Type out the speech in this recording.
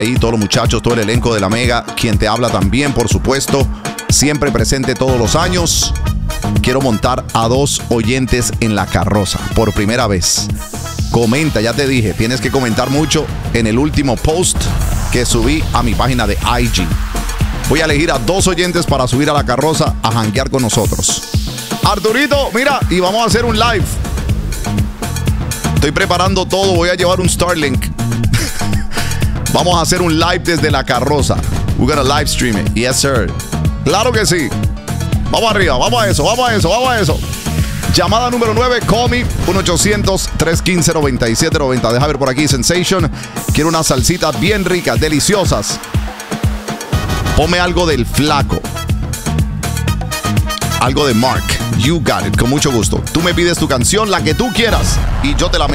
Y todos los muchachos, todo el elenco de La Mega, quien te habla también, por supuesto, siempre presente todos los años. Quiero montar a 2 oyentes en la carroza por primera vez. Comenta, ya te dije, tienes que comentar mucho en el último post que subí a mi página de IG. Voy a elegir a 2 oyentes para subir a la carroza a janguear con nosotros. Arturito, mira, y vamos a hacer un live. Estoy preparando todo, voy a llevar un Starlink. Vamos a hacer un live desde la carroza. We're gonna live stream it. Yes, sir. Claro que sí. Vamos arriba, vamos a eso, vamos a eso, vamos a eso. Llamada número 9, call me, 1-800-315-9790. Deja ver por aquí, Sensation. Quiero unas salsitas bien ricas, deliciosas. Ponme algo del Flaco. Algo de Mark. You got it, con mucho gusto. Tú me pides tu canción, la que tú quieras, y yo te la